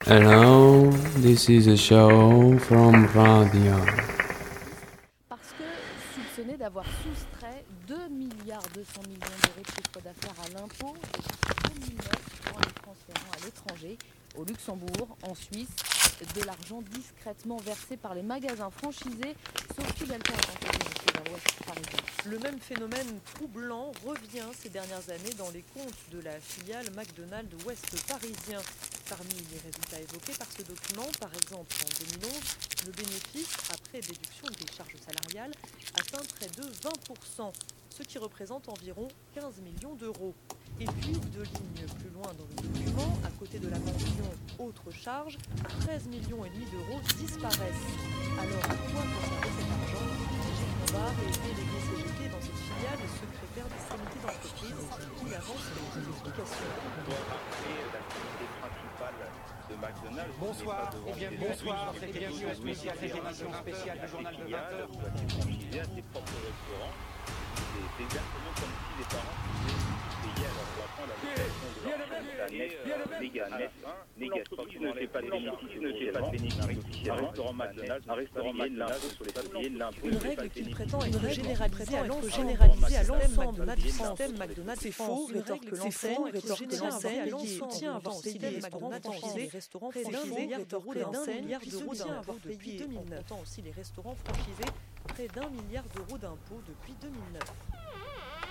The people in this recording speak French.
Hello, this is a show from radio. Parce que soupçonné d'avoir soustrait 2 milliards 200 millions d'euros de chiffre d'affaires à l'impôt depuis 2009 en les transférant à l'étranger, au Luxembourg, en Suisse, de l'argent discrètement versé par les magasins franchisés. Sophie Belton a entendu dans l'Ouest parisien. Le même phénomène troublant revient ces dernières années dans les comptes de la filiale McDonald's Ouest parisien. Parmi les résultats évoqués par ce document, par exemple en 2011, le bénéfice, après déduction des charges salariales, atteint près de 20%, ce qui représente environ 15 millions d'euros. Et puis, 2 lignes plus loin dans le document, à côté de la mention « Autres charges », 13,5 millions d'euros disparaissent. Alors, à quoi conserver cet argent? Gilles Bombard est délégué CGT dans cette filiale et secrétaire des comités d'entreprise. Il avance des explications. De McDonald's. Bonsoir et bienvenue à cette émission spéciale du journal de 20h. Franchisé à ses propres restaurants. C'est exactement comme si les parents payaient à leurs enfants la location de leur négatif. Ne fait pas de bénéfice officiellement. Un restaurant McDonald's sur les papiers, l'impôt. Une règle qu'il prétend être généralisée à l'ensemble du système McDonald's. C'est faux, rétorque l'enseigne, qui soutient avoir payé les restaurants franchisés d'un milliard d'euros d'impôts depuis 2009. Aussi les restaurants franchisés près d'1 milliard d'euros d'impôts depuis 2009.